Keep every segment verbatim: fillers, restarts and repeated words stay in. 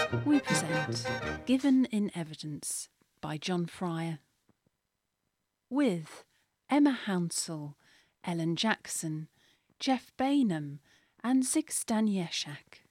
We present Given in Evidence by John Fryer, with Emma Hounsell, Ellen Jackson, Jeff Bainham and Zig Stanieszak.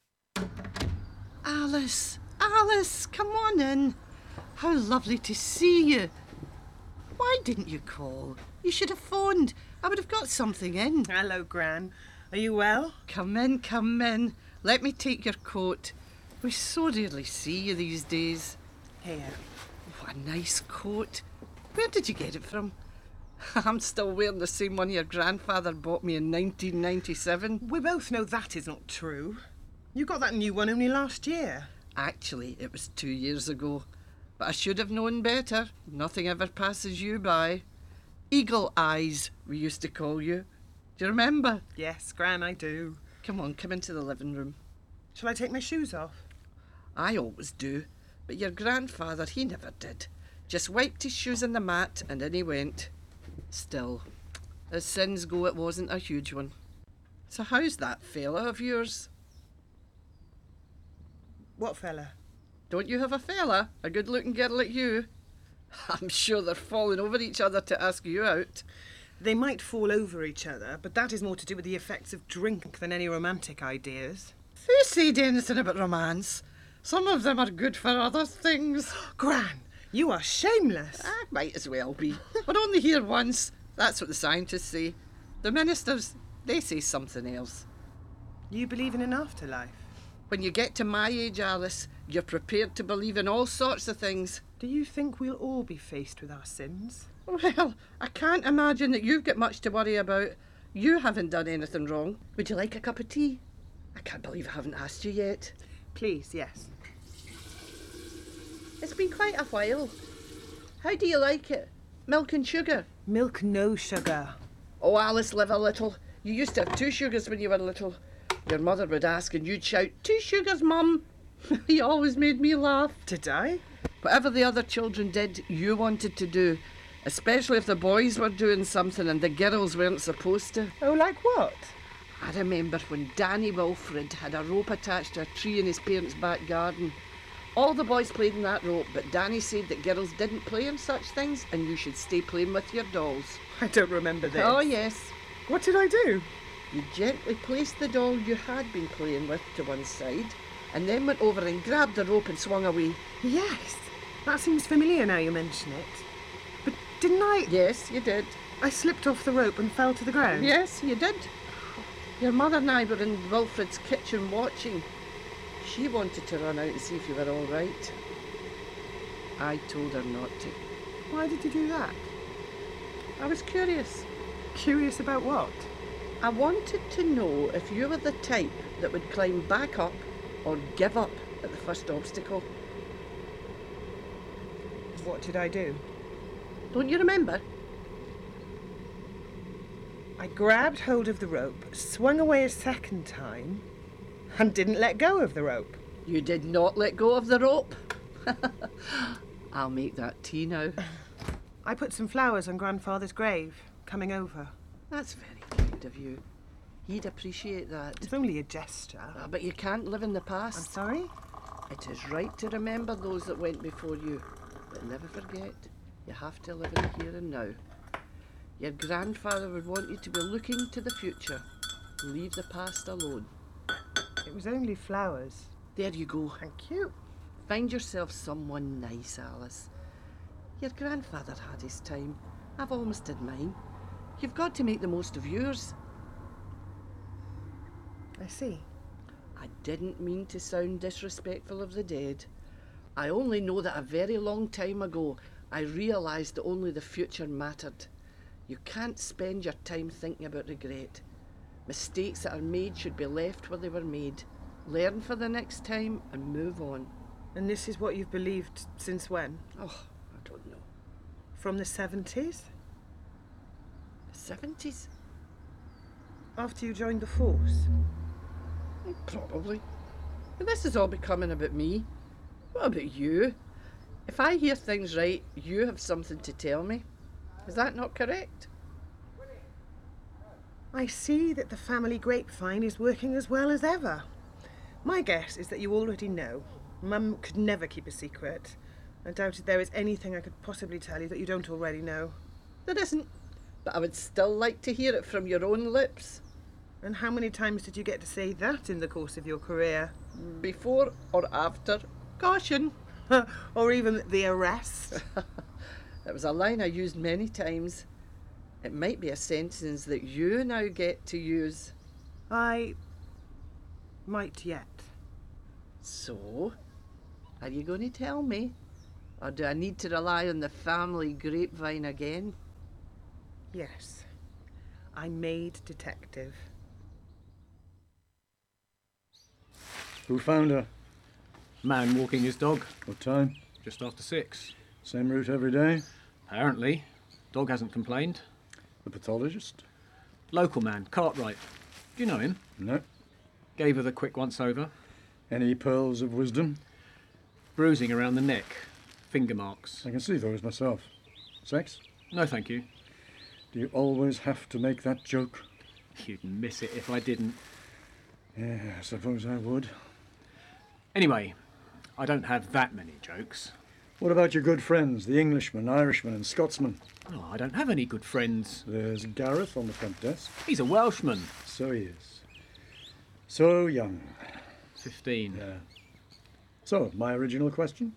Alice, Alice, come on in. How lovely to see you. Why didn't you call? You should have phoned. I would have got something in. Hello, Gran. Are you well? Come in, come in. Let me take your coat. We so rarely see you these days. Here. What a nice coat. Where did you get it from? I'm still wearing the same one your grandfather bought me in nineteen ninety-seven. We both know that is not true. You got that new one only last year. Actually, it was two years ago. But I should have known better. Nothing ever passes you by. Eagle Eyes, we used to call you. Do you remember? Yes, Gran, I do. Come on, come into the living room. Shall I take my shoes off? I always do, but your grandfather, he never did. Just wiped his shoes on the mat and in he went. Still, as sins go, it wasn't a huge one. So how's that fella of yours? What fella? Don't you have a fella? A good-looking girl like you? I'm sure they're falling over each other to ask you out. They might fall over each other, but that is more to do with the effects of drink than any romantic ideas. Who said anything about romance? Some of them are good for other things. Gran, you are shameless. I might as well be. We're only here once. That's what the scientists say. The ministers, they say something else. You believe in an afterlife? When you get to my age, Alice, you're prepared to believe in all sorts of things. Do you think we'll all be faced with our sins? Well, I can't imagine that you've got much to worry about. You haven't done anything wrong. Would you like a cup of tea? I can't believe I haven't asked you yet. Please, yes. It's been quite a while. How do you like it? Milk and sugar? Milk, no sugar. Oh, Alice, live a little. You used to have two sugars when you were little. Your mother would ask and you'd shout, "Two sugars, Mum." He always made me laugh. Did I? Whatever the other children did, you wanted to do. Especially if the boys were doing something and the girls weren't supposed to. Oh, like what? I remember when Danny Wilfred had a rope attached to a tree in his parents' back garden. All the boys played in that rope, but Danny said that girls didn't play in such things and you should stay playing with your dolls. I don't remember this. Oh, yes. What did I do? You gently placed the doll you had been playing with to one side and then went over and grabbed the rope and swung away. Yes, that seems familiar now you mention it. But didn't I... Yes, you did. I slipped off the rope and fell to the ground? Yes, you did. Your mother and I were in Wilfred's kitchen watching. She wanted to run out and see if you were all right. I told her not to. Why did you do that? I was curious. Curious about what? I wanted to know if you were the type that would climb back up or give up at the first obstacle. What did I do? Don't you remember? I grabbed hold of the rope, swung away a second time, and didn't let go of the rope. You did not let go of the rope? I'll make that tea now. I put some flowers on Grandfather's grave, coming over. That's very kind of you. He'd appreciate that. It's only a gesture. Ah, but you can't live in the past. I'm sorry? It is right to remember those that went before you, but never forget, you have to live in the here and now. Your grandfather would want you to be looking to the future. Leave the past alone. It was only flowers. There you go. Thank you. Find yourself someone nice, Alice. Your grandfather had his time. I've almost had mine. You've got to make the most of yours. I see. I didn't mean to sound disrespectful of the dead. I only know that a very long time ago I realised that only the future mattered. You can't spend your time thinking about regret. Mistakes that are made should be left where they were made. Learn for the next time and move on. And this is what you've believed since when? Oh, I don't know. From the seventies? The seventies? After you joined the force? Probably. But this is all becoming about me. What about you? If I hear things right, you have something to tell me. Is that not correct? I see that the family grapevine is working as well as ever. My guess is that you already know. Mum could never keep a secret. I doubt if there is anything I could possibly tell you that you don't already know. There isn't, but I would still like to hear it from your own lips. And how many times did you get to say that in the course of your career? Before or after caution. Or even the arrest? It was a line I used many times. It might be a sentence that you now get to use. I might yet. So, are you going to tell me? Or do I need to rely on the family grapevine again? Yes. I made detective. Who found her? Man walking his dog, What time? just after six. Same route every day? Apparently. Dog hasn't complained. The pathologist? Local man, Cartwright. Do you know him? No. Gave her the quick once over. Any pearls of wisdom? Bruising around the neck. Finger marks. I can see those myself. Sex? No, thank you. Do you always have to make that joke? You'd miss it if I didn't. Yeah, I suppose I would. Anyway, I don't have that many jokes. What about your good friends, the Englishmen, Irishmen and Scotsmen? Oh, I don't have any good friends. There's Gareth on the front desk. He's a Welshman. So he is. So young. Fifteen. Yeah. So, my original question?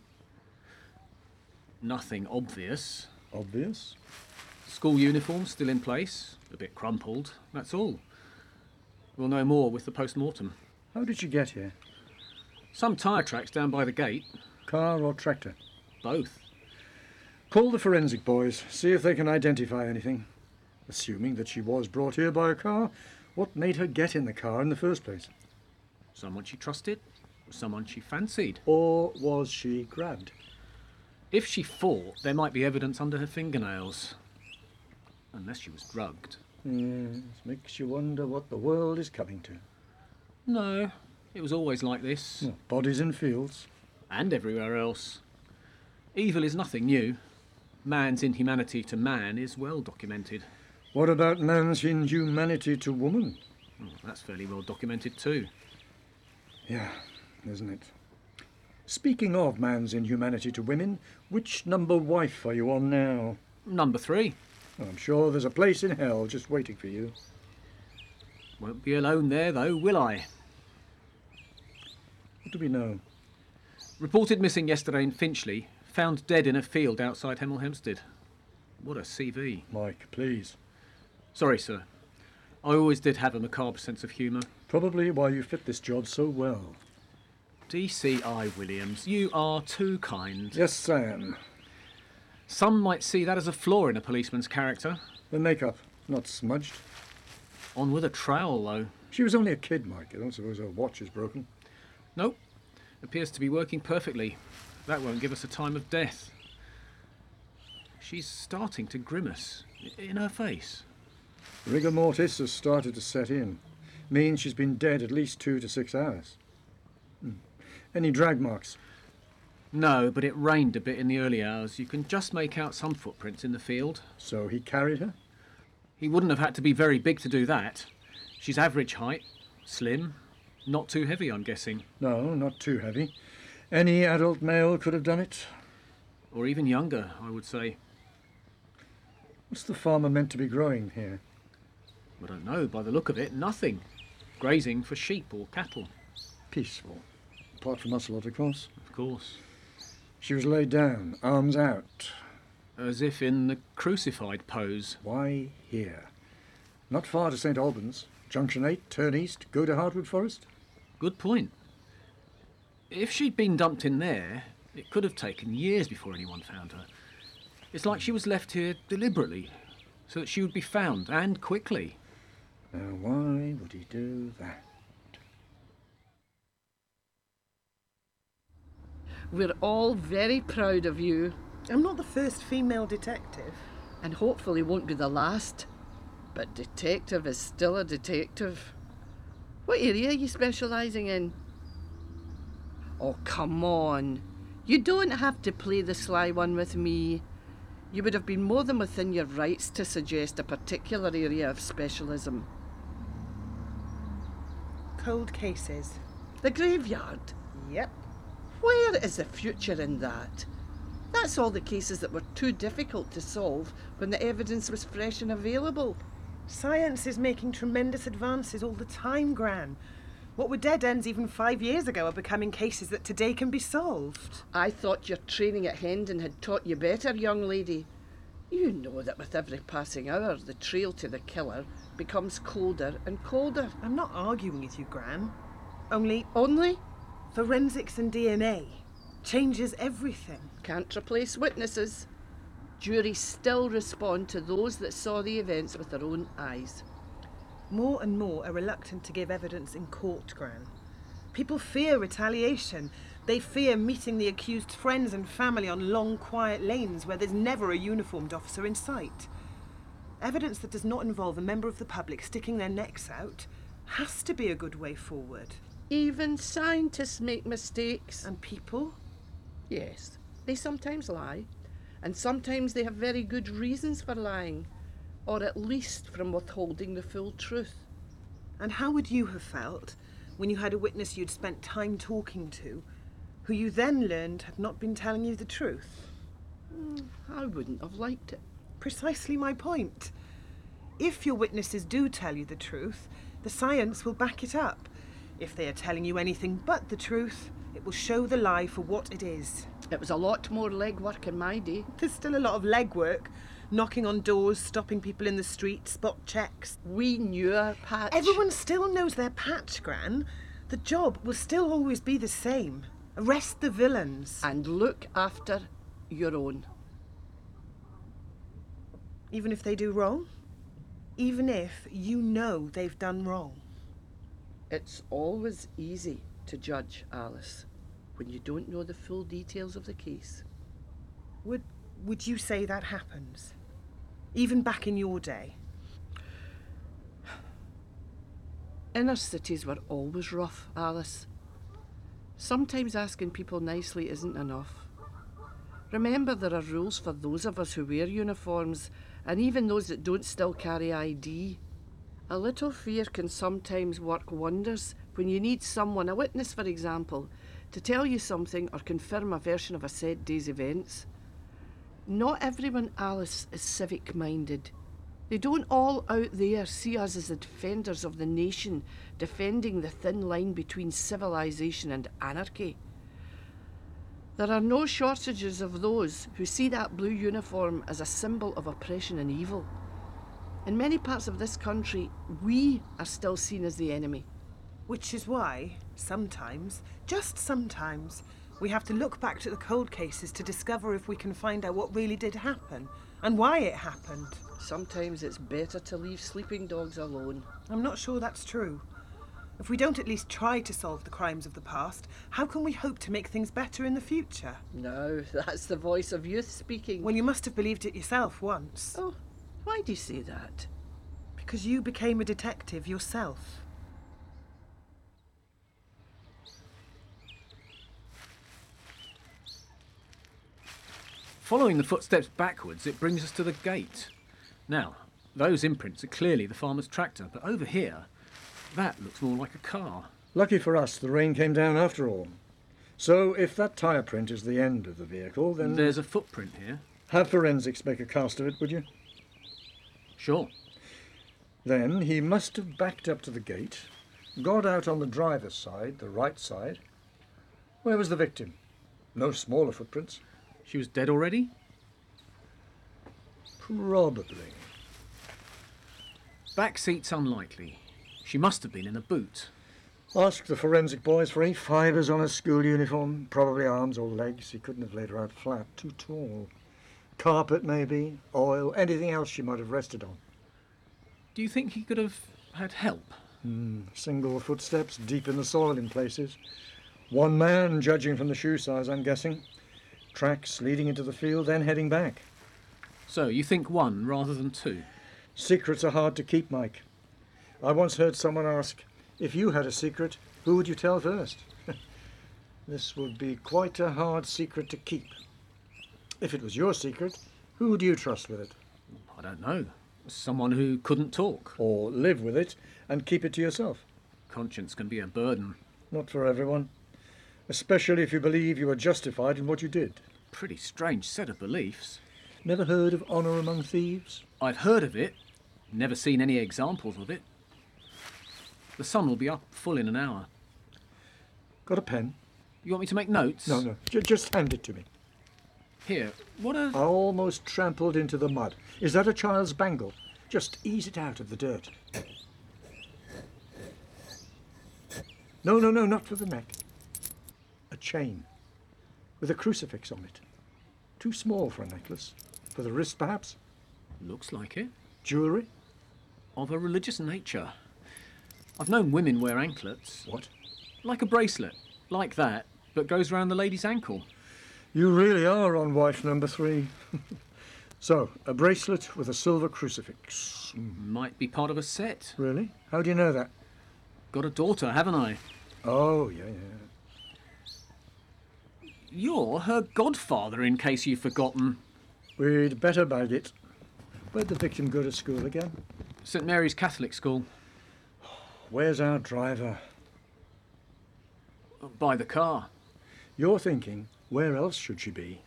Nothing obvious. Obvious. School uniform still in place. A bit crumpled. That's all. We'll know more with the post-mortem. How did you get here? Some tyre tracks down by the gate. Car or tractor? Both. Call the forensic boys, see if they can identify anything. Assuming that she was brought here by a car, what made her get in the car in the first place? Someone she trusted, or someone she fancied. Or was she grabbed? If she fought, there might be evidence under her fingernails. Unless she was drugged. Yes, makes you wonder what the world is coming to. No, it was always like this. Well, bodies in fields. And everywhere else. Evil is nothing new. Man's inhumanity to man is well documented. What about man's inhumanity to woman? Oh, that's fairly well documented too. Yeah, isn't it? Speaking of man's inhumanity to women, which number wife are you on now? Number three. Well, I'm sure there's a place in hell just waiting for you. Won't be alone there though, will I? What do we know? Reported missing yesterday in Finchley. Found dead in a field outside Hemel Hempstead. What a C V. Mike, please. Sorry, sir. I always did have a macabre sense of humour. Probably why you fit this job so well. D C I Williams, you are too kind. Yes, I am. Some might see that as a flaw in a policeman's character. The makeup, not smudged. On with a trowel, though. She was only a kid, Mike. I don't suppose her watch is broken. Nope. Appears to be working perfectly. That won't give us a time of death. She's starting to grimace. In her face. Rigor mortis has started to set in. Means she's been dead at least two to six hours. Hmm. Any drag marks? No, but it rained a bit in the early hours. You can just make out some footprints in the field. So he carried her? He wouldn't have had to be very big to do that. She's average height, slim, not too heavy, I'm guessing. No, not too heavy. Any adult male could have done it. Or even younger, I would say. What's the farmer meant to be growing here? I don't know, by the look of it, nothing. Grazing for sheep or cattle. Peaceful. Apart from Ocelot, of course. Of course. She was laid down, arms out. As if in the crucified pose. Why here? Not far to Saint Albans. Junction eight, turn east, go to Hartwood Forest. Good point. If she'd been dumped in there, it could have taken years before anyone found her. It's like she was left here deliberately, so that she would be found, and quickly. Now, why would he do that? We're all very proud of you, I'm not the first female detective. and hopefully won't be the last. But detective is still a detective. What area are you specialising in? Oh, come on. You don't have to play the sly one with me. You would have been more than within your rights to suggest a particular area of specialism. Cold cases. The graveyard. Yep. Where? Where is the future in that? That's all the cases that were too difficult to solve when the evidence was fresh and available. Science is making tremendous advances all the time, Gran. What were dead ends even five years ago are becoming cases that today can be solved. I thought your training at Hendon had taught you better, young lady. You know that with every passing hour, the trail to the killer becomes colder and colder. I'm not arguing with you, Gran. Only Only? forensics and D N A changes everything. Can't replace witnesses. Juries still respond to those that saw the events with their own eyes. More and more are reluctant to give evidence in court, Gran. People fear retaliation. They fear meeting the accused's friends and family on long, quiet lanes where there's never a uniformed officer in sight. Evidence that does not involve a member of the public sticking their necks out has to be a good way forward. Even scientists make mistakes. And people? Yes, they sometimes lie. And sometimes they have very good reasons for lying. Or at least from withholding the full truth. And how would you have felt when you had a witness you'd spent time talking to, who you then learned had not been telling you the truth? Mm, I wouldn't have liked it. Precisely my point. If your witnesses do tell you the truth, the science will back it up. If they are telling you anything but the truth, it will show the lie for what it is. It was a lot more legwork in my day. There's still a lot of legwork. Knocking on doors, stopping people in the street, spot checks. We knew our patch. Everyone still knows their patch, Gran. The job will still always be the same. Arrest the villains. And look after your own. Even if they do wrong? Even if you know they've done wrong? It's always easy to judge, Alice, when you don't know the full details of the case. Would, would you say that happens? Even back in your day? Inner cities were always rough, Alice. Sometimes asking people nicely isn't enough. Remember, there are rules for those of us who wear uniforms, and even those that don't still carry I D. A little fear can sometimes work wonders when you need someone, a witness for example, to tell you something or confirm a version of a said day's events. Not everyone, Alice, is civic-minded. They don't all out there see us as the defenders of the nation, defending the thin line between civilization and anarchy. There are no shortages of those who see that blue uniform as a symbol of oppression and evil. In many parts of this country, we are still seen as the enemy. Which is why, sometimes, just sometimes, we have to look back to the cold cases to discover if we can find out what really did happen and why it happened. Sometimes it's better to leave sleeping dogs alone. I'm not sure that's true. If we don't at least try to solve the crimes of the past, how can we hope to make things better in the future? No, that's the voice of youth speaking. Well, you must have believed it yourself once. Oh, why do you say that? Because you became a detective yourself. Following the footsteps backwards, it brings us to the gate. Now, those imprints are clearly the farmer's tractor, but over here, that looks more like a car. Lucky for us, the rain came down after all. So if that tyre print is the end of the vehicle, then... There's a footprint here. Have forensics make a cast of it, would you? Sure. Then he must have backed up to the gate, got out on the driver's side, the right side. Where was the victim? No smaller footprints. She was dead already? Probably. Back seat's unlikely. She must have been in a boot. Ask the forensic boys for any fibres on her school uniform. Probably arms or legs. He couldn't have laid her out flat. Too tall. Carpet, maybe. Oil. Anything else she might have rested on. Do you think he could have had help? Hmm. Single footsteps, deep in the soil in places. One man, judging from the shoe size, I'm guessing. Tracks leading into the field, then heading back. So, you think one rather than two? Secrets are hard to keep, Mike. I once heard someone ask, if you had a secret, who would you tell first? This would be quite a hard secret to keep. If it was your secret, who would you trust with it? I don't know. Someone who couldn't talk. Or live with it and keep it to yourself? Conscience can be a burden. Not for everyone. especially if you believe you are justified in what you did. Pretty strange set of beliefs. Never heard of honour among thieves? I've heard of it, never seen any examples of it. The sun will be up full in an hour. Got a pen? You want me to make notes? No, no, J- just hand it to me. Here, what a... I almost trampled into the mud. Is that a child's bangle? Just ease it out of the dirt. No, no, no, not for the neck. A chain with a crucifix on it. Too small for a necklace. For the wrist, perhaps? Looks like it. Jewellery? Of a religious nature. I've known women wear anklets. What? Like a bracelet. Like that, but goes round the lady's ankle. You really are on wife number three. So, a bracelet with a silver crucifix. Might be part of a set. Really? How do you know that? Got a daughter, haven't I? Oh, yeah, yeah. You're her godfather, in case you've forgotten. We'd better bag it. Where'd the victim go to school again? St Mary's Catholic School. Where's our driver? By the car. You're thinking, where else should she be?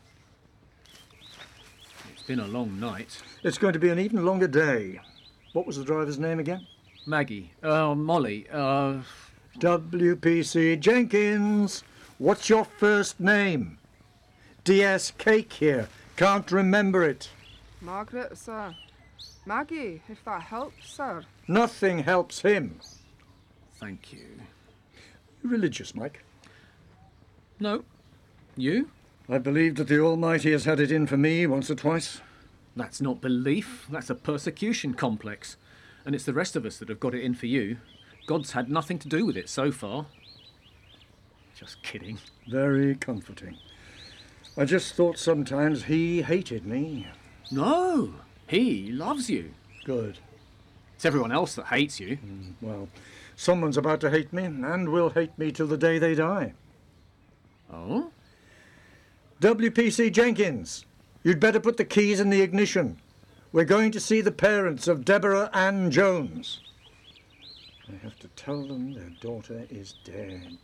It's been a long night. It's going to be an even longer day. What was the driver's name again? Maggie. Uh, Molly. Uh... W P C Jenkins. What's your first name? D S Cake here. Can't remember it. Margaret, sir. Maggie, if that helps, sir. Nothing helps him. Thank you. You religious, Mike? No. You? I believe that the Almighty has had it in for me once or twice. That's not belief. That's a persecution complex. And it's the rest of us that have got it in for you. God's had nothing to do with it so far. Just kidding. Very comforting. I just thought sometimes he hated me. No, he loves you. Good. It's everyone else that hates you. Mm, well, someone's about to hate me and will hate me till the day they die. Oh? W P C Jenkins, you'd better put the keys in the ignition. We're going to see the parents of Deborah Ann Jones. I have to tell them their daughter is dead.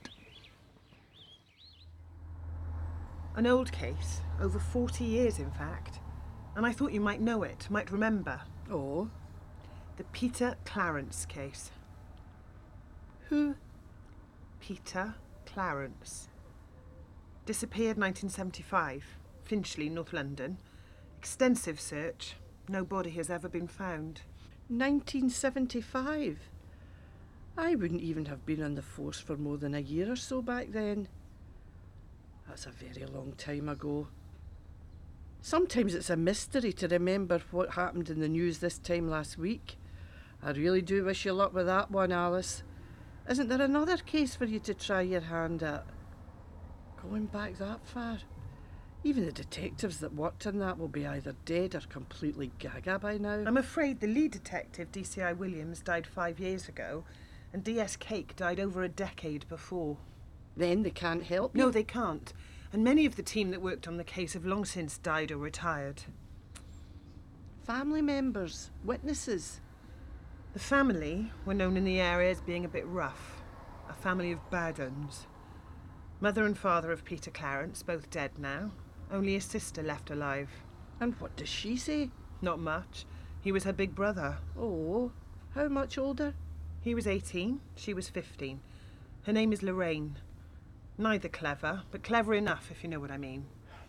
An old case, over forty years in fact. And I thought you might know it, might remember. Oh, The Peter Clarence case. who? Peter Clarence. Disappeared nineteen seventy-five, Finchley, North London. Extensive search. No body has ever been found. nineteen seventy-five. I wouldn't even have been on the force for more than a year or so back then. That's a very long time ago. Sometimes it's a mystery to remember what happened in the news this time last week. I really do wish you luck with that one, Alice. Isn't there another case for you to try your hand at? Going back that far? Even the detectives that worked on that will be either dead or completely gaga by now. I'm afraid the lead detective, D C I Williams, died five years ago, and D S Cake died over a decade before. Then they can't help you? No, they can't. And many of the team that worked on the case have long since died or retired. Family members, witnesses. The family were known in the area as being a bit rough. A family of bad uns. Mother and father of Peter Clarence, both dead now. Only his sister left alive. And what does she say? Not much. He was her big brother. Oh, how much older? He was eighteen, she was fifteen. Her name is Lorraine. Neither clever, but clever enough, if you know what I mean.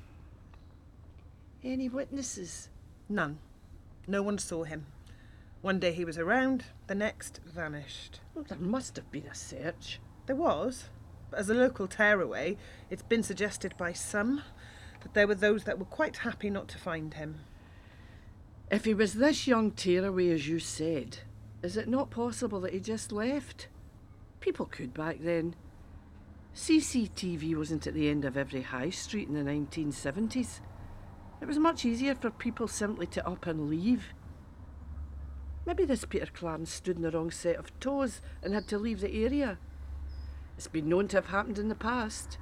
Any witnesses? None. No one saw him. One day he was around, the next vanished. Well, there must have been a search. There was, but as a local tearaway, it's been suggested by some that there were those that were quite happy not to find him. If he was this young tearaway as you said, is it not possible that he just left? People could back then. C C T V wasn't at the end of every high street in the nineteen seventies. It was much easier for people simply to up and leave. Maybe this Peter Clarence stood in the wrong set of toes and had to leave the area. It's been known to have happened in the past.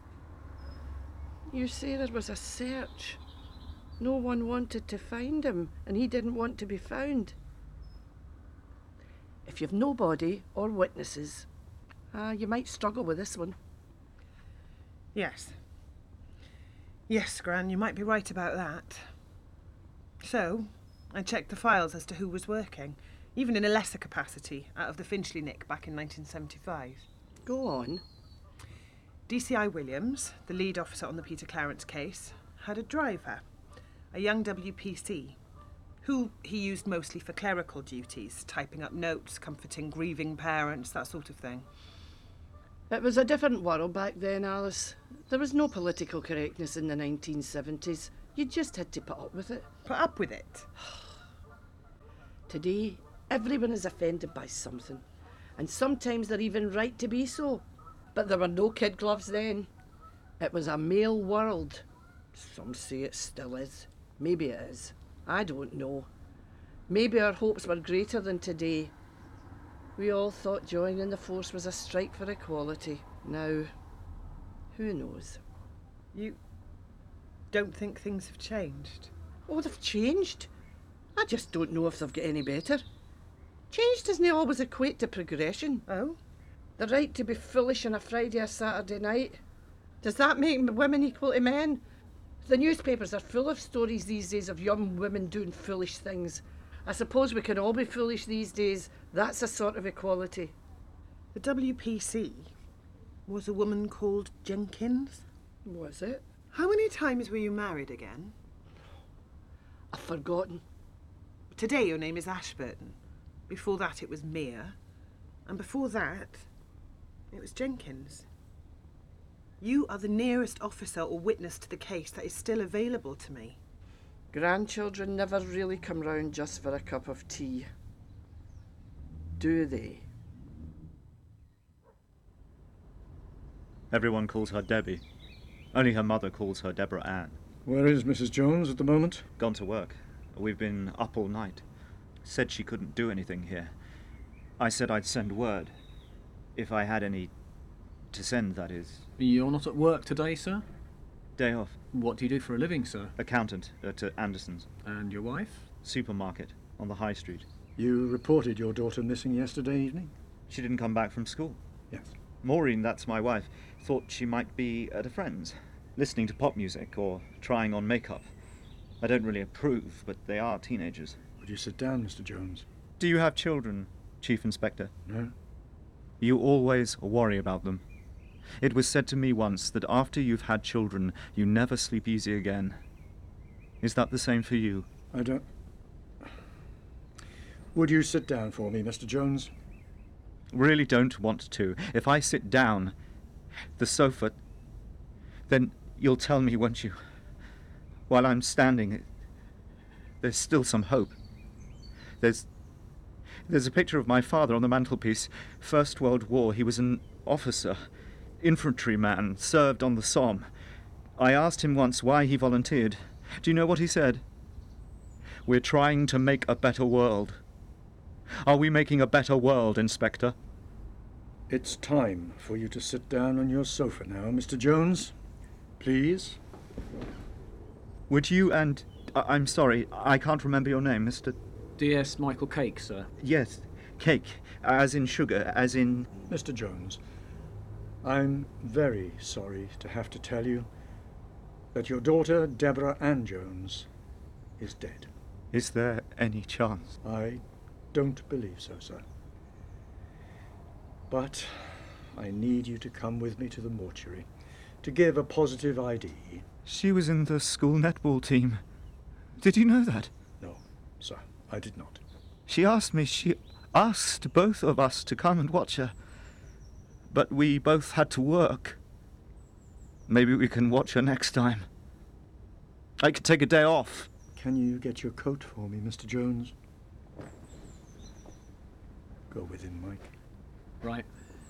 You say there was a search. No one wanted to find him, and he didn't want to be found. If you've no body or witnesses, ah, you might struggle with this one. Yes. Yes, Gran, you might be right about that. So, I checked the files as to who was working, even in a lesser capacity, out of the Finchley nick back in nineteen seventy-five. Go on. D C I Williams, the lead officer on the Peter Clarence case, had a driver, a young W P C, who he used mostly for clerical duties, typing up notes, comforting grieving parents, that sort of thing. It was a different world back then, Alice. There was no political correctness in the nineteen seventies. You just had to put up with it. Put up with it? Today, everyone is offended by something, and sometimes they're even right to be so. But there were no kid gloves then. It was a male world. Some say it still is. Maybe it is. I don't know. Maybe our hopes were greater than today. We all thought joining the force was a strike for equality. Now, who knows? You don't think things have changed? Oh, they've changed. I just don't know if they've got any better. Change doesn't always equate to progression. Oh? The right to be foolish on a Friday or Saturday night. Does that make women equal to men? The newspapers are full of stories these days of young women doing foolish things. I suppose we can all be foolish these days. That's a sort of equality. The W P C was a woman called Jenkins? Was it? How many times were you married again? I've forgotten. Today your name is Ashburton. Before that it was Mia. And before that, it was Jenkins. You are the nearest officer or witness to the case that is still available to me. Grandchildren never really come round just for a cup of tea. Do they? Everyone calls her Debbie. Only her mother calls her Deborah Ann. Where is Missus Jones at the moment? Gone to work. We've been up all night. Said she couldn't do anything here. I said I'd send word. If I had any to send, that is. You're not at work today, sir? Day off. What do you do for a living, sir? Accountant at uh, Anderson's. And your wife? Supermarket on the high street. You reported your daughter missing yesterday evening? She didn't come back from school. Yes. Maureen, that's my wife, thought she might be at a friend's, listening to pop music or trying on makeup. I don't really approve, but they are teenagers. Would you sit down, Mister Jones? Do you have children, Chief Inspector? No. You always worry about them. It was said to me once that after you've had children, you never sleep easy again. Is that the same for you? I don't... Would you sit down for me, Mister Jones? Really don't want to. If I sit down, the sofa, then you'll tell me, won't you? While I'm standing, there's still some hope. There's... There's a picture of my father on the mantelpiece. First World War, he was an officer, infantryman, served on the Somme. I asked him once why he volunteered. Do you know what he said? We're trying to make a better world. Are we making a better world, Inspector? It's time for you to sit down on your sofa now, Mister Jones. Please. Would you and... I- I'm sorry, I can't remember your name, Mister... D S Michael Cake, sir. Yes, cake, as in sugar, as in... Mister Jones, I'm very sorry to have to tell you that your daughter, Deborah Ann Jones, is dead. Is there any chance? I don't believe so, sir. But I need you to come with me to the mortuary to give a positive I D. She was in the school netball team. Did you know that? No, sir, I did not. She asked me, she asked both of us to come and watch her. But we both had to work. Maybe we can watch her next time. I could take a day off. Can you get your coat for me, Mister Jones? Go with him, Mike. Right.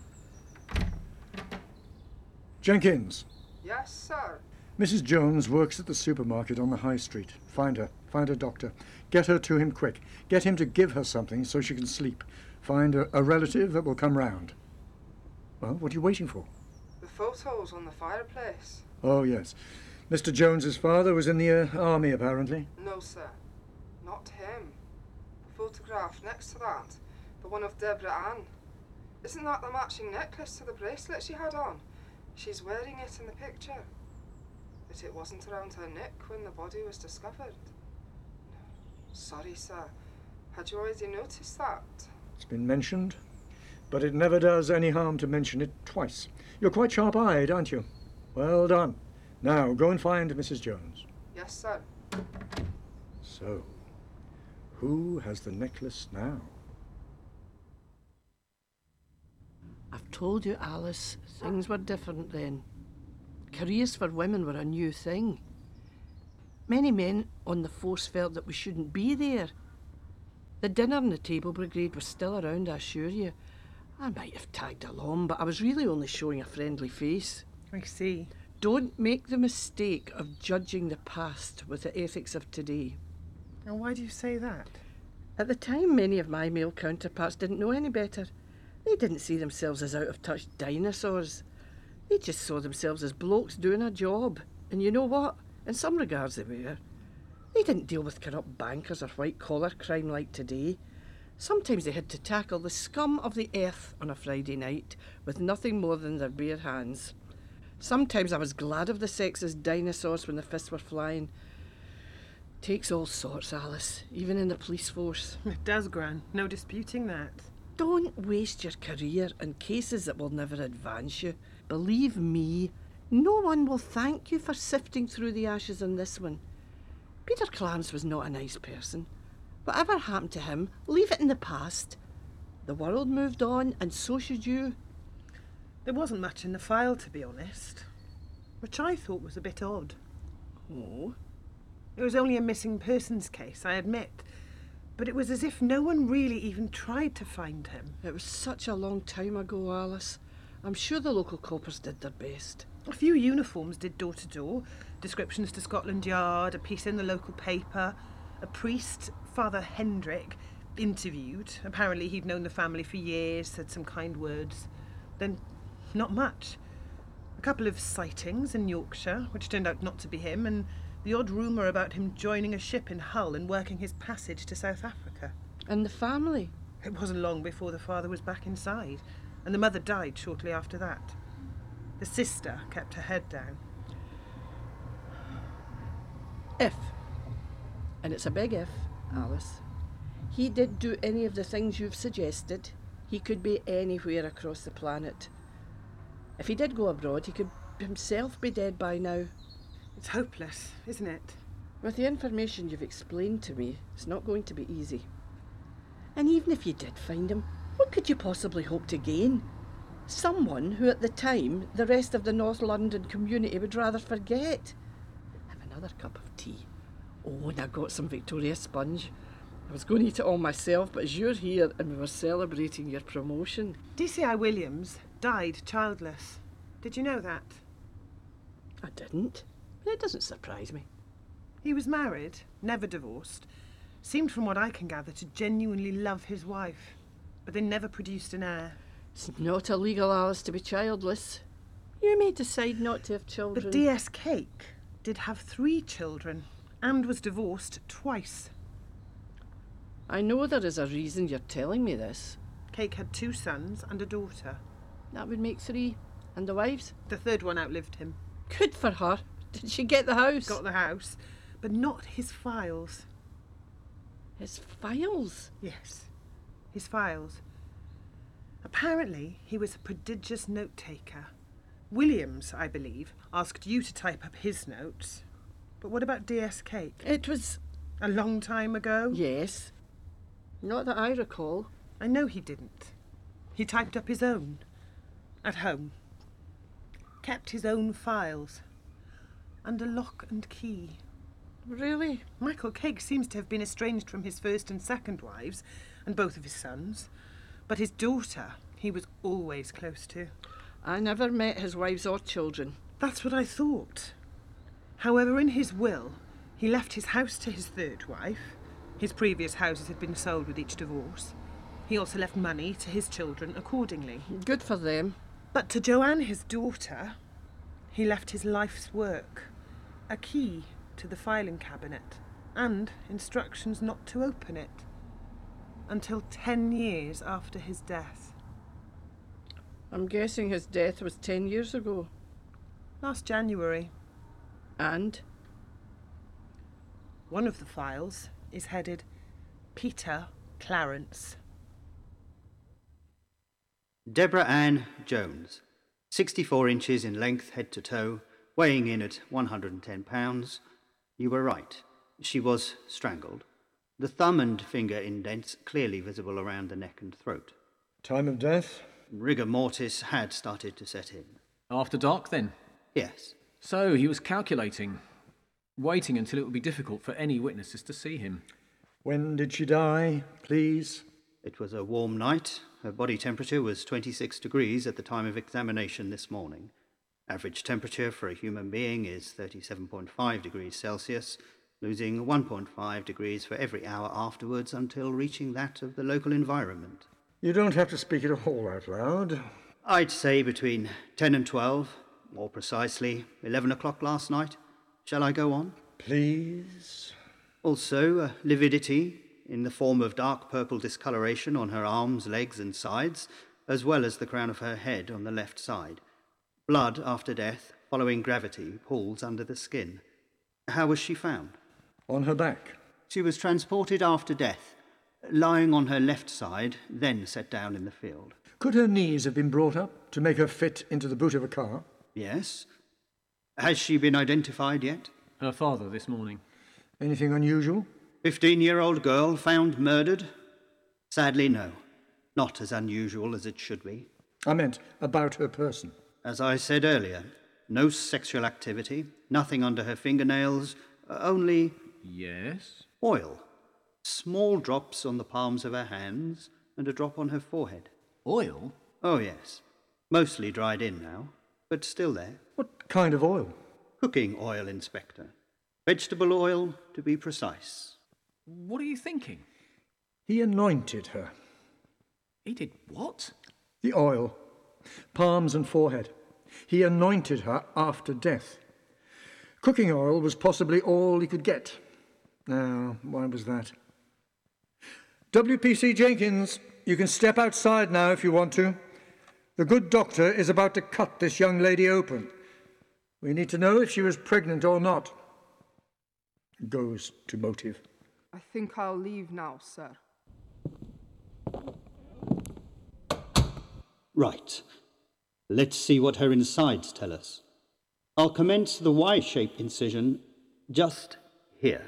Jenkins! Yes, sir. Missus Jones works at the supermarket on the high street. Find her. Find her doctor. Get her to him quick. Get him to give her something so she can sleep. Find a, a relative that will come round. Well, what are you waiting for? The photos on the fireplace. Oh, yes. Mister Jones's father was in the uh, army, apparently. No, sir. Not him. The photograph next to that. The one of Deborah Ann. Isn't that the matching necklace to the bracelet she had on? She's wearing it in the picture. But it wasn't around her neck when the body was discovered. Sorry, sir. Had you already noticed that? It's been mentioned, but it never does any harm to mention it twice. You're quite sharp-eyed, aren't you? Well done. Now, go and find Missus Jones. Yes, sir. So, who has the necklace now? I've told you, Alice, things were different then. Careers for women were a new thing. Many men on the force felt that we shouldn't be there. The dinner and the table brigade was still around, I assure you. I might have tagged along, but I was really only showing a friendly face. I see. Don't make the mistake of judging the past with the ethics of today. And why do you say that? At the time, many of my male counterparts didn't know any better. They didn't see themselves as out-of-touch dinosaurs. They just saw themselves as blokes doing a job. And you know what? In some regards they were. They didn't deal with corrupt bankers or white-collar crime like today. Sometimes they had to tackle the scum of the earth on a Friday night with nothing more than their bare hands. Sometimes I was glad of the sex as dinosaurs when the fists were flying. Takes all sorts, Alice, even in the police force. It does, Gran. No disputing that. Don't waste your career in cases that will never advance you. Believe me, no one will thank you for sifting through the ashes on this one. Peter Clarence was not a nice person. Whatever happened to him, leave it in the past. The world moved on, and so should you. There wasn't much in the file, to be honest, which I thought was a bit odd. Oh? It was only a missing persons case, I admit, but it was as if no one really even tried to find him. It was such a long time ago, Alice. I'm sure the local coppers did their best. A few uniforms did door-to-door, descriptions to Scotland Yard, a piece in the local paper. A priest, Father Hendrick, interviewed. Apparently he'd known the family for years, said some kind words. Then, not much. A couple of sightings in Yorkshire, which turned out not to be him, and the odd rumour about him joining a ship in Hull and working his passage to South Africa. And the family? It wasn't long before the father was back inside, and the mother died shortly after that. The sister kept her head down. If, and it's a big if, Alice, he did do any of the things you've suggested, he could be anywhere across the planet. If he did go abroad, he could himself be dead by now. It's hopeless, isn't it? With the information you've explained to me, it's not going to be easy. And even if you did find him, what could you possibly hope to gain? Someone who at the time the rest of the North London community would rather forget. Have another cup of tea. Oh, and I got some Victoria sponge. I was going to eat it all myself, but as you're here and we were celebrating your promotion. D C I Williams died childless. Did you know that? I didn't. It doesn't surprise me. He was married, never divorced. Seemed, from what I can gather, to genuinely love his wife. But they never produced an heir. It's not illegal, Alice, to be childless. You may decide not to have children. But D S Cake did have three children and was divorced twice. I know there is a reason you're telling me this. Cake had two sons and a daughter. That would make three. And the wives? The third one outlived him. Good for her. Did she get the house? Got the house, but not his files. His files? Yes, his files. Apparently, he was a prodigious note-taker. Williams, I believe, asked you to type up his notes. But what about D S Cake? It was... A long time ago? Yes. Not that I recall. I know he didn't. He typed up his own. At home. Kept his own files. Under lock and key. Really? Michael Cake seems to have been estranged from his first and second wives, and both of his sons. But his daughter, he was always close to. I never met his wives or children. That's what I thought. However, in his will, he left his house to his third wife. His previous houses had been sold with each divorce. He also left money to his children accordingly. Good for them. But to Joanne, his daughter, he left his life's work, a key to the filing cabinet, and instructions not to open it until ten years after his death. I'm guessing his death was ten years ago. Last January. And? One of the files is headed Peter Clarence. Deborah Ann Jones, sixty-four inches in length head to toe, weighing in at one hundred ten pounds. You were right. She was strangled. The thumb and finger indents clearly visible around the neck and throat. Time of death? Rigor mortis had started to set in. After dark, then? Yes. So he was calculating, waiting until it would be difficult for any witnesses to see him. When did she die, please? It was a warm night. Her body temperature was twenty-six degrees at the time of examination this morning. Average temperature for a human being is thirty-seven point five degrees Celsius, losing one point five degrees for every hour afterwards until reaching that of the local environment. You don't have to speak it all out loud. I'd say between ten and twelve, more precisely eleven o'clock last night. Shall I go on? Please. Also, uh, lividity in the form of dark purple discoloration on her arms, legs and sides, as well as the crown of her head on the left side. Blood after death, following gravity, pools under the skin. How was she found? On her back. She was transported after death, lying on her left side, then set down in the field. Could her knees have been brought up to make her fit into the boot of a car? Yes. Has she been identified yet? Her father this morning. Anything unusual? Fifteen-year-old girl found murdered? Sadly, no. Not as unusual as it should be. I meant about her person. As I said earlier, no sexual activity, nothing under her fingernails, only... Yes? Oil. Small drops on the palms of her hands and a drop on her forehead. Oil? Oh, yes. Mostly dried in now, but still there. What kind of oil? Cooking oil, Inspector. Vegetable oil, to be precise. What are you thinking? He anointed her. He did what? The oil. Palms and forehead. He anointed her after death. Cooking oil was possibly all he could get. Now, why was that? W P C Jenkins, you can step outside now if you want to. The good doctor is about to cut this young lady open. We need to know if she was pregnant or not. Goes to motive. I think I'll leave now, sir. Right. Let's see what her insides tell us. I'll commence the Y-shaped incision just here.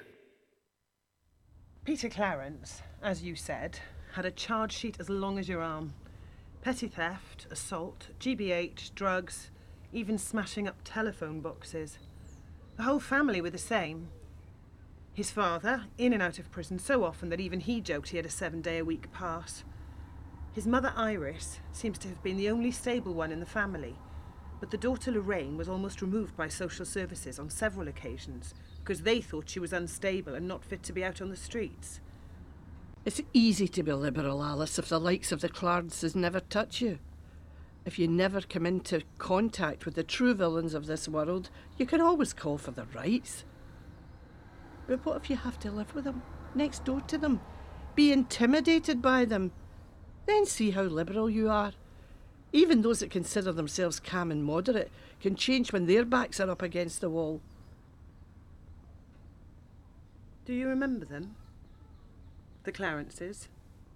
Peter Clarence, as you said, had a charge sheet as long as your arm. Petty theft, assault, G B H, drugs, even smashing up telephone boxes. The whole family were the same. His father, in and out of prison so often that even he joked he had a seven-day-a-week pass. His mother, Iris, seems to have been the only stable one in the family, but the daughter, Lorraine, was almost removed by social services on several occasions because they thought she was unstable and not fit to be out on the streets. It's easy to be liberal, Alice, if the likes of the Clarences never touch you. If you never come into contact with the true villains of this world, you can always call for their rights. But what if you have to live with them, next door to them, be intimidated by them? Then see how liberal you are. Even those that consider themselves calm and moderate can change when their backs are up against the wall. Do you remember them? The Clarences?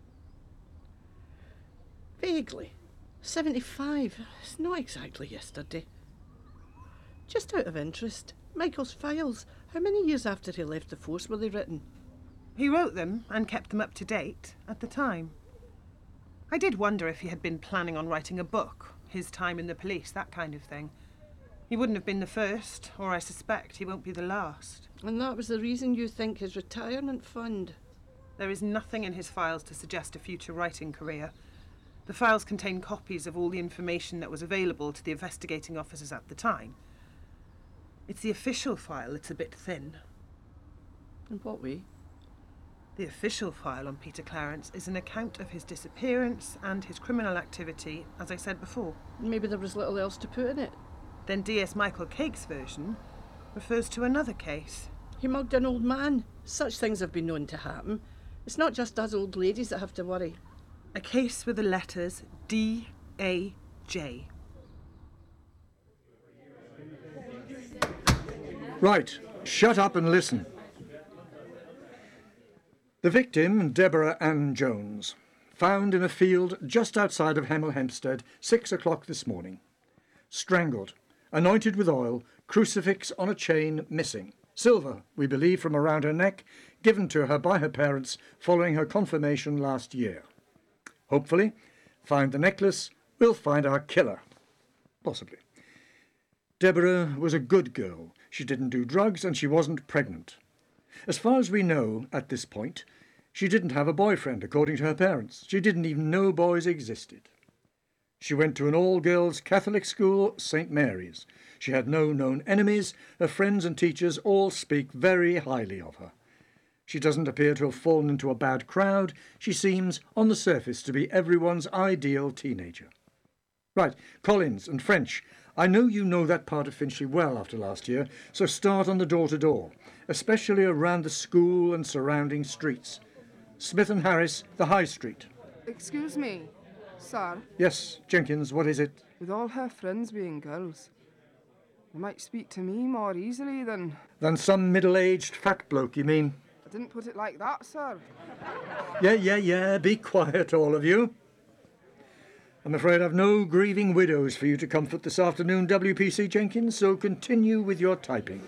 Vaguely. Seventy-five. It's not exactly yesterday. Just out of interest, Michael's files, how many years after he left the force were they written? He wrote them and kept them up to date at the time. I did wonder if he had been planning on writing a book, his time in the police, that kind of thing. He wouldn't have been the first, or I suspect he won't be the last. And that was the reason you think his retirement fund? There is nothing in his files to suggest a future writing career. The files contain copies of all the information that was available to the investigating officers at the time. It's the official file that's a bit thin. In what way? The official file on Peter Clarence is an account of his disappearance and his criminal activity, as I said before. Maybe there was little else to put in it. Then D S Michael Cake's version refers to another case. He mugged an old man. Such things have been known to happen. It's not just us old ladies that have to worry. A case with the letters D A J. Right, shut up and listen. The victim, Deborah Ann Jones, found in a field just outside of Hemel Hempstead, six o'clock this morning. Strangled, anointed with oil, crucifix on a chain missing. Silver, we believe, from around her neck, given to her by her parents following her confirmation last year. Hopefully, find the necklace, we'll find our killer. Possibly. Deborah was a good girl. She didn't do drugs and she wasn't pregnant. As far as we know at this point, she didn't have a boyfriend, according to her parents. She didn't even know boys existed. She went to an all-girls Catholic school, Saint Mary's. She had no known enemies. Her friends and teachers all speak very highly of her. She doesn't appear to have fallen into a bad crowd. She seems, on the surface, to be everyone's ideal teenager. Right, Collins and French. I know you know that part of Finchley well after last year, so start on the door-to-door, especially around the school and surrounding streets. Smith and Harris, the High Street. Excuse me, sir. Yes, Jenkins, what is it? With all her friends being girls, they might speak to me more easily than... Than some middle-aged fat bloke, you mean? I didn't put it like that, sir. Yeah, yeah, yeah, be quiet, all of you. I'm afraid I've no grieving widows for you to comfort this afternoon, W P C Jenkins, so continue with your typing.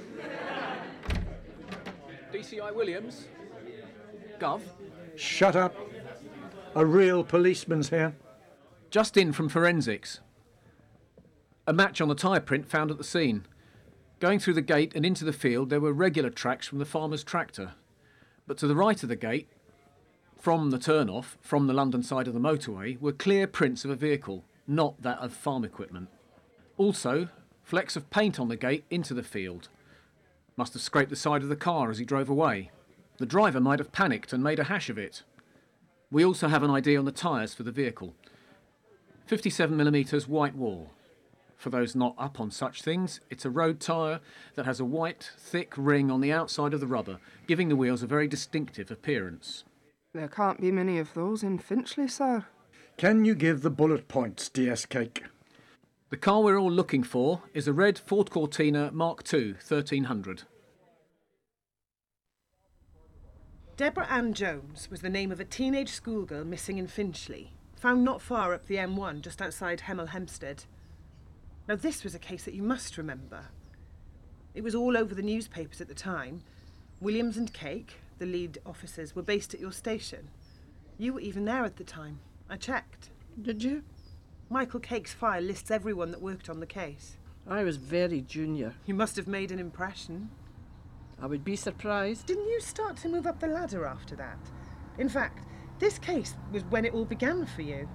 D C I Williams? Gov? Shut up. A real policeman's here. Just in from forensics. A match on the tyre print found at the scene. Going through the gate and into the field, there were regular tracks from the farmer's tractor. But to the right of the gate, from the turn-off, from the London side of the motorway, were clear prints of a vehicle, not that of farm equipment. Also, flecks of paint on the gate into the field. Must have scraped the side of the car as he drove away. The driver might have panicked and made a hash of it. We also have an I D on the tyres for the vehicle. fifty-seven millimetre white wall. For those not up on such things, it's a road tyre that has a white, thick ring on the outside of the rubber, giving the wheels a very distinctive appearance. There can't be many of those in Finchley, sir. Can you give the bullet points, D S Cake? The car we're all looking for is a red Ford Cortina Mark two thirteen hundred. Deborah Ann Jones was the name of a teenage schoolgirl missing in Finchley, found not far up the M one, just outside Hemel Hempstead. Now this was a case that you must remember. It was all over the newspapers at the time. Williams and Cake, the lead officers, were based at your station. You were even there at the time. I checked. Did you? Michael Cake's file lists everyone that worked on the case. I was very junior. You must have made an impression. I would be surprised. Didn't you start to move up the ladder after that? In fact, this case was when it all began for you.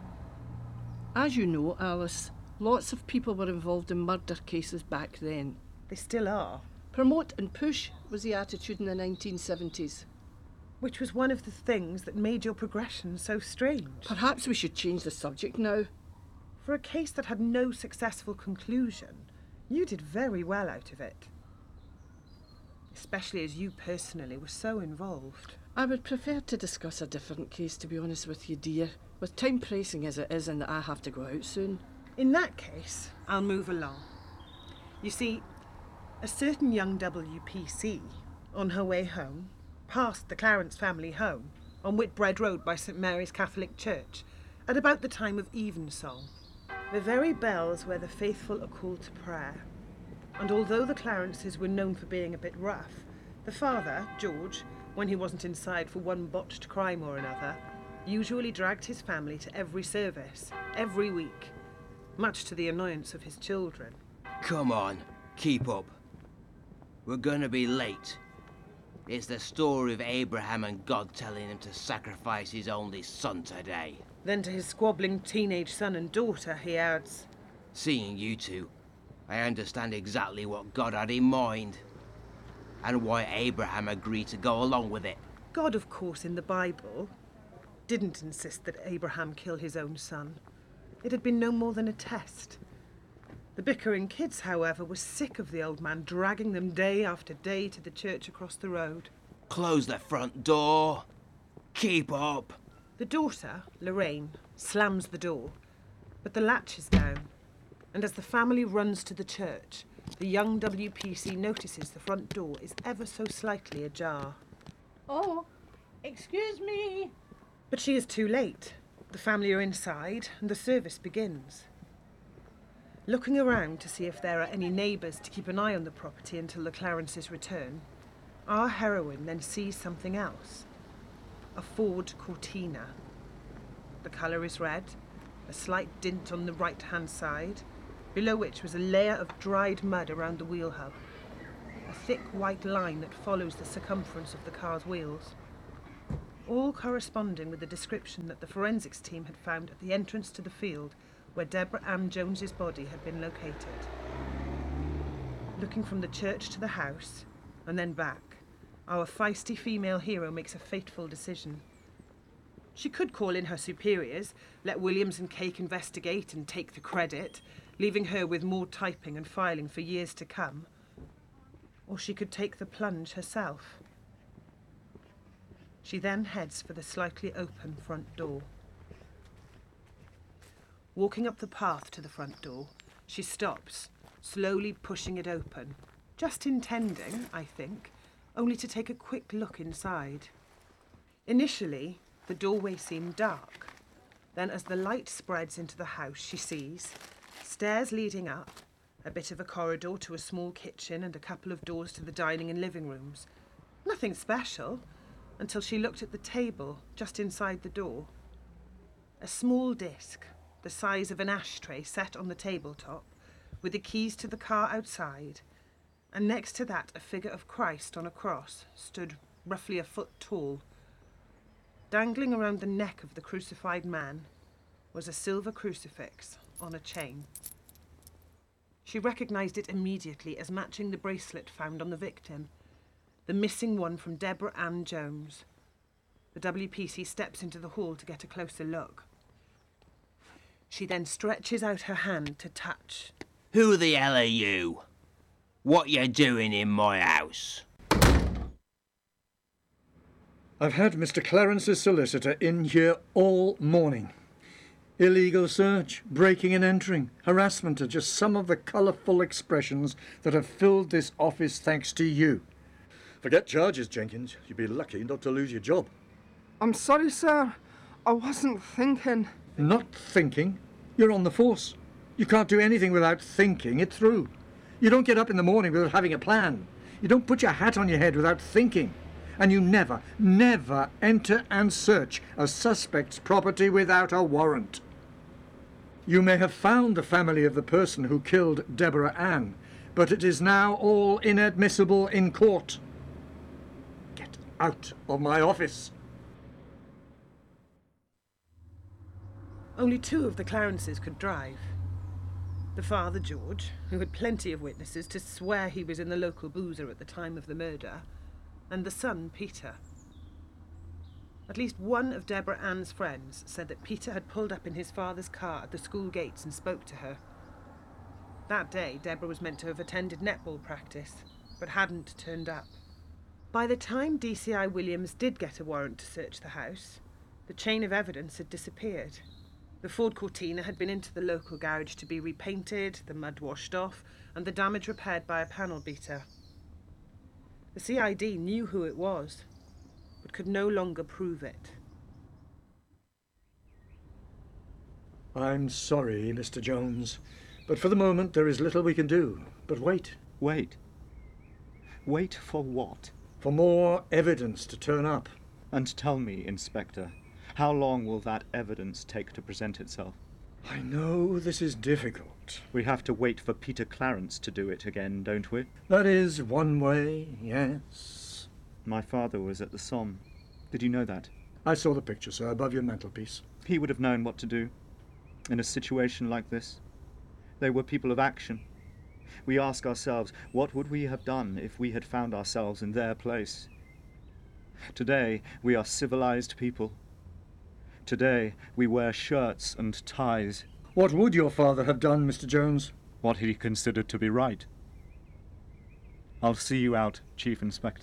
As you know, Alice, lots of people were involved in murder cases back then. They still are. Promote and push was the attitude in the nineteen seventies. Which was one of the things that made your progression so strange. Perhaps we should change the subject now. For a case that had no successful conclusion, you did very well out of it. Especially as you personally were so involved. I would prefer to discuss a different case, to be honest with you, dear. With time pressing as it is and that I have to go out soon. In that case, I'll move along. You see, a certain young W P C, on her way home, passed the Clarence family home on Whitbread Road by St Mary's Catholic Church at about the time of evensong. The very bells where the faithful are called to prayer. And although the Clarences were known for being a bit rough, the father, George, when he wasn't inside for one botched crime or another, usually dragged his family to every service, every week, much to the annoyance of his children. Come on, keep up. We're gonna be late. It's the story of Abraham and God telling him to sacrifice his only son today. Then to his squabbling teenage son and daughter, he adds, Seeing you two, I understand exactly what God had in mind, and why Abraham agreed to go along with it. God, of course, in the Bible, didn't insist that Abraham kill his own son. It had been no more than a test. The bickering kids, however, were sick of the old man dragging them day after day to the church across the road. Close the front door. Keep up. The daughter, Lorraine, slams the door, but the latch is down, and as the family runs to the church, the young W P C notices the front door is ever so slightly ajar. Oh, excuse me. But she is too late. The family are inside and the service begins. Looking around to see if there are any neighbours to keep an eye on the property until the Clarences return, our heroine then sees something else. A Ford Cortina. The colour is red, a slight dint on the right-hand side, below which was a layer of dried mud around the wheel hub. A thick white line that follows the circumference of the car's wheels. All corresponding with the description that the forensics team had found at the entrance to the field where Deborah Ann Jones's body had been located. Looking from the church to the house, and then back, our feisty female hero makes a fateful decision. She could call in her superiors, let Williams and Cake investigate and take the credit, leaving her with more typing and filing for years to come. Or she could take the plunge herself. She then heads for the slightly open front door. Walking up the path to the front door, she stops, slowly pushing it open, just intending, I think, only to take a quick look inside. Initially, the doorway seemed dark. Then as the light spreads into the house, she sees stairs leading up, a bit of a corridor to a small kitchen and a couple of doors to the dining and living rooms. Nothing special, until she looked at the table just inside the door. A small disc, the size of an ashtray, set on the tabletop, with the keys to the car outside, and next to that a figure of Christ on a cross stood roughly a foot tall. Dangling around the neck of the crucified man was a silver crucifix on a chain. She recognised it immediately as matching the bracelet found on the victim, the missing one from Deborah Ann Jones. The W P C steps into the hall to get a closer look. She then stretches out her hand to touch. Who the hell are you? What you doing in my house? I've had Mister Clarence's solicitor in here all morning. Illegal search, breaking and entering, harassment are just some of the colourful expressions that have filled this office thanks to you. Forget charges, Jenkins. You'd be lucky not to lose your job. I'm sorry, sir. I wasn't thinking. Not thinking? You're on the force. You can't do anything without thinking it through. You don't get up in the morning without having a plan. You don't put your hat on your head without thinking. And you never, never enter and search a suspect's property without a warrant. You may have found the family of the person who killed Deborah Ann, but it is now all inadmissible in court. Get out of my office. Only two of the Clarences could drive. The father, George, who had plenty of witnesses to swear he was in the local boozer at the time of the murder, and the son, Peter. At least one of Deborah Ann's friends said that Peter had pulled up in his father's car at the school gates and spoke to her. That day, Deborah was meant to have attended netball practice, but hadn't turned up. By the time D C I Williams did get a warrant to search the house, the chain of evidence had disappeared. The Ford Cortina had been into the local garage to be repainted, the mud washed off, and the damage repaired by a panel beater. The C I D knew who it was, but could no longer prove it. I'm sorry, Mister Jones, but for the moment there is little we can do. But wait. Wait? Wait for what? For more evidence to turn up. And tell me, Inspector, how long will that evidence take to present itself? I know this is difficult. We have to wait for Peter Clarence to do it again, don't we? That is one way, yes. My father was at the Somme. Did you know that? I saw the picture, sir, above your mantelpiece. He would have known what to do in a situation like this. They were people of action. We ask ourselves, what would we have done if we had found ourselves in their place? Today, we are civilized people. Today, we wear shirts and ties. What would your father have done, Mister Jones? What he considered to be right. I'll see you out, Chief Inspector.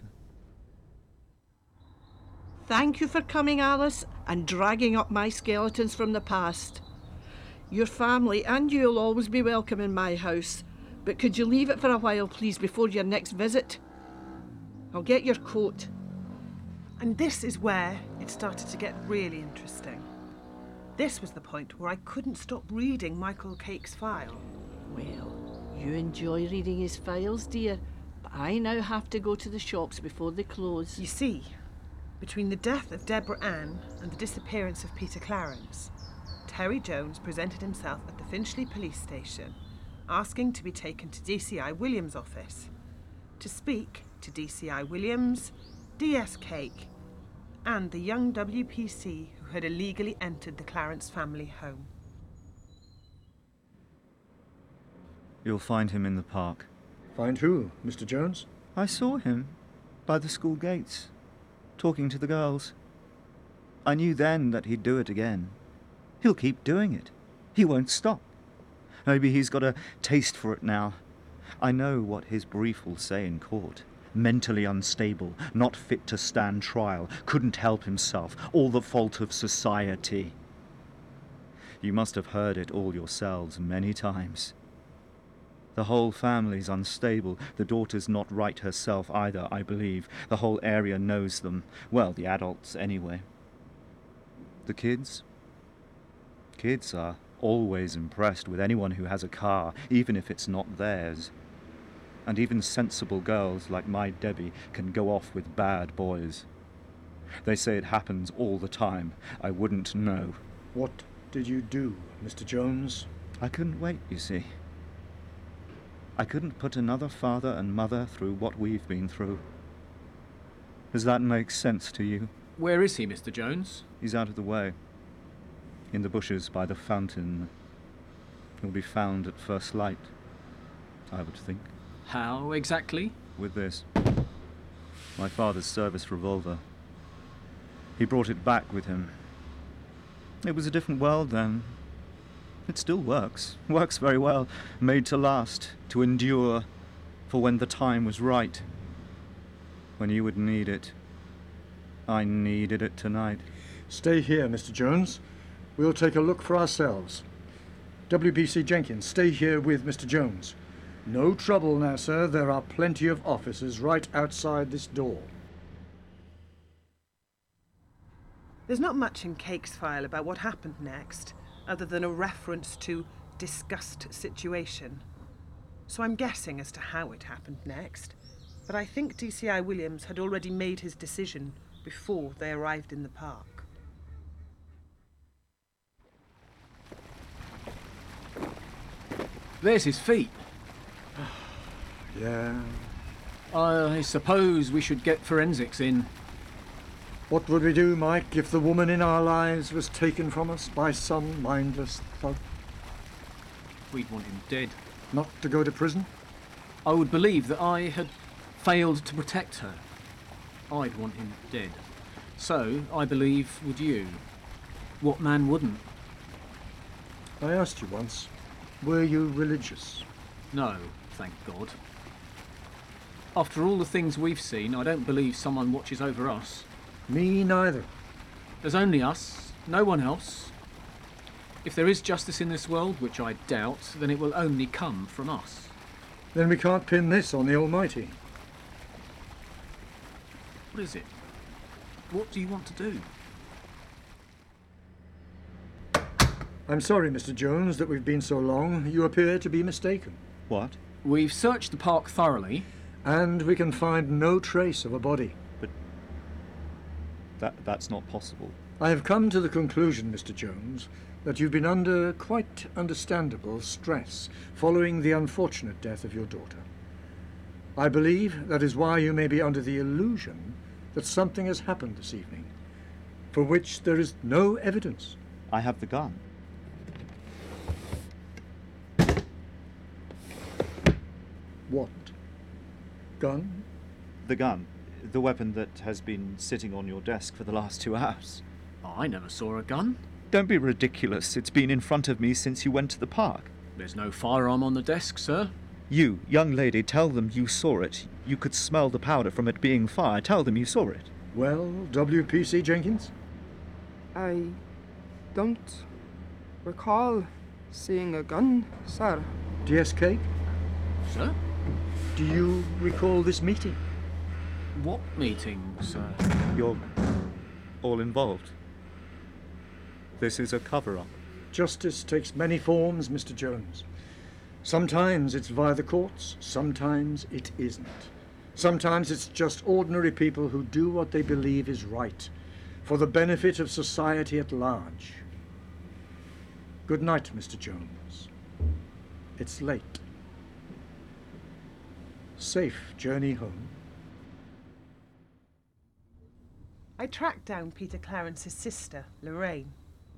Thank you for coming, Alice, and dragging up my skeletons from the past. Your family and you'll always be welcome in my house, But could you leave it for a while, please, before your next visit? I'll get your coat. And this is where it started to get really interesting. This was the point where I couldn't stop reading Michael Cake's file. Well, you enjoy reading his files, dear, but I now have to go to the shops before they close. You see, between the death of Deborah Ann and the disappearance of Peter Clarence, Terry Jones presented himself at the Finchley police station, asking to be taken to D C I Williams' office, to speak to D C I Williams, D S Cake, and the young W P C who had illegally entered the Clarence family home. You'll find him in the park. Find who, Mister Jones? I saw him by the school gates, talking to the girls. I knew then that he'd do it again. He'll keep doing it. He won't stop. Maybe he's got a taste for it now. I know what his brief will say in court. Mentally unstable, not fit to stand trial, couldn't help himself, all the fault of society. You must have heard it all yourselves many times. The whole family's unstable. The daughter's not right herself either, I believe. The whole area knows them. Well, the adults anyway. The kids? Kids are always impressed with anyone who has a car, even if it's not theirs. And even sensible girls like my Debbie can go off with bad boys. They say it happens all the time. I wouldn't know. What did you do, Mister Jones? I couldn't wait, you see. I couldn't put another father and mother through what we've been through. Does that make sense to you? Where is he, Mister Jones? He's out of the way. In the bushes by the fountain. He'll be found at first light, I would think. How exactly? With this. My father's service revolver. He brought it back with him. It was a different world then. It still works. Works very well. Made to last, to endure, for when the time was right. When you would need it. I needed it tonight. Stay here, Mister Jones. We'll take a look for ourselves. W P C Jenkins, stay here with Mister Jones. No trouble now, sir. There are plenty of officers right outside this door. There's not much in Cake's file about what happened next, other than a reference to discussed situation. So I'm guessing as to how it happened next, but I think D C I Williams had already made his decision before they arrived in the park. There's his feet. Yeah. I suppose we should get forensics in. What would we do, Mike, if the woman in our lives was taken from us by some mindless thug? We'd want him dead. Not to go to prison? I would believe that I had failed to protect her. I'd want him dead. So, I believe, would you. What man wouldn't? I asked you once, were you religious? No, thank God. After all the things we've seen, I don't believe someone watches over us. Me neither. There's only us, no one else. If there is justice in this world, which I doubt, then it will only come from us. Then we can't pin this on the Almighty. What is it? What do you want to do? I'm sorry, Mister Jones, that we've been so long. You appear to be mistaken. What? We've searched the park thoroughly. And we can find no trace of a body. But that that's not possible. I have come to the conclusion, Mister Jones, that you've been under quite understandable stress following the unfortunate death of your daughter. I believe that is why you may be under the illusion that something has happened this evening, for which there is no evidence. I have the gun. What? Gun? The gun. The weapon that has been sitting on your desk for the last two hours. I never saw a gun. Don't be ridiculous. It's been in front of me since you went to the park. There's no firearm on the desk, sir. You, young lady, tell them you saw it. You could smell the powder from it being fired. Tell them you saw it. Well, W P C Jenkins? I don't recall seeing a gun, sir. D S Cake? Sir? Do you recall this meeting? What meeting, sir? You're all involved. This is a cover-up. Justice takes many forms, Mister Jones. Sometimes it's via the courts, sometimes it isn't. Sometimes it's just ordinary people who do what they believe is right, for the benefit of society at large. Good night, Mister Jones. It's late. Safe journey home. I tracked down Peter Clarence's sister, Lorraine.